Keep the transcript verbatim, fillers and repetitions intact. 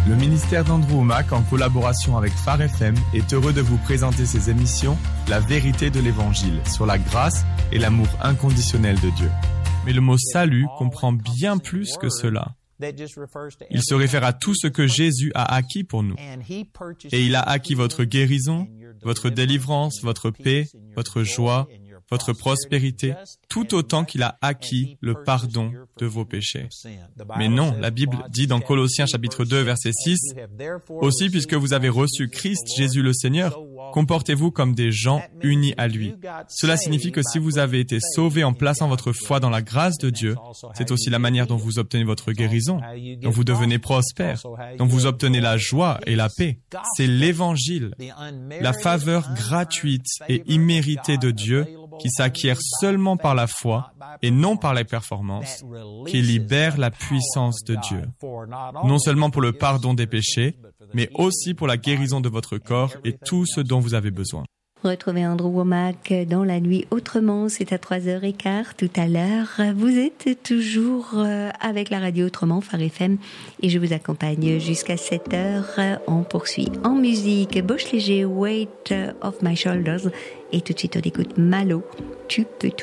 Le ministère d'Andrew Wommack, en collaboration avec Phare F M, est heureux de vous présenter ses émissions « La vérité de l'Évangile » sur la grâce et l'amour inconditionnel de Dieu. Mais le mot « salut » comprend bien plus que cela. Il se réfère à tout ce que Jésus a acquis pour nous. Et il a acquis votre guérison, votre délivrance, votre paix, votre joie, votre prospérité, tout autant qu'il a acquis le pardon de vos péchés. Mais non, la Bible dit dans Colossiens chapitre deux, verset six, « Aussi, puisque vous avez reçu Christ, Jésus le Seigneur, comportez-vous comme des gens unis à lui. » Cela signifie que si vous avez été sauvés en plaçant votre foi dans la grâce de Dieu, c'est aussi la manière dont vous obtenez votre guérison, dont vous devenez prospère, dont vous obtenez la joie et la paix. C'est l'Évangile, la faveur gratuite et imméritée de Dieu qui s'acquiert seulement par la foi et non par les performances, qui libère la puissance de Dieu, non seulement pour le pardon des péchés, mais aussi pour la guérison de votre corps et tout ce dont vous avez besoin. Retrouvez Andrew Wommack dans La Nuit Autrement, c'est à trois heures quinze tout à l'heure. Vous êtes toujours avec la radio Autrement, Phare F M, et je vous accompagne jusqu'à sept heures. On poursuit en musique, Bauche Léger, Weight of My Shoulders, et tout de suite on écoute Malo, Tu peux tout.